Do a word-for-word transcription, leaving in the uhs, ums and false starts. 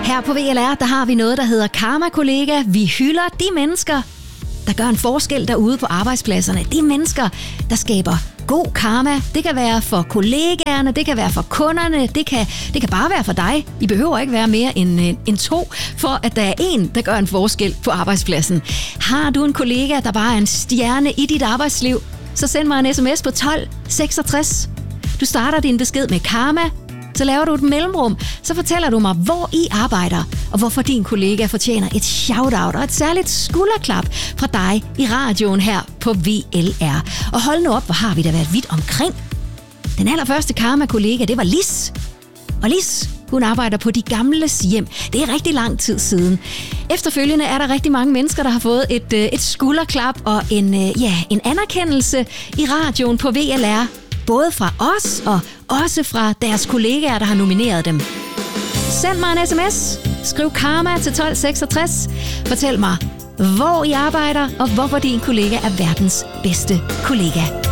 Her på V L R, der har vi noget, der hedder Karma Kollega. Vi hylder de mennesker, der gør en forskel derude på arbejdspladserne. De mennesker, der skaber god karma. Det kan være for kollegaerne, det kan være for kunderne, det kan, det kan bare være for dig. I behøver ikke være mere end, end to, for at der er en, der gør en forskel på arbejdspladsen. Har du en kollega, der bare er en stjerne i dit arbejdsliv, så send mig en sms på tolv seksogtres. Du starter din besked med karma, så laver du et mellemrum, så fortæller du mig, hvor I arbejder, og hvorfor din kollega fortjener et shout-out og et særligt skulderklap fra dig i radioen her på V L R. Og hold nu op, hvor har vi da været vidt omkring. Den allerførste karma-kollega, det var Lis. Og Lis, hun arbejder på de gamles hjem. Det er rigtig lang tid siden. Efterfølgende er der rigtig mange mennesker, der har fået et, et skulderklap og en, ja, en anerkendelse i radioen på V L R. Både fra os og også fra deres kollegaer, der har nomineret dem. Send mig en sms. Skriv karma til tolv seksogtres. Fortæl mig, hvor I arbejder og hvorfor din kollega er verdens bedste kollega.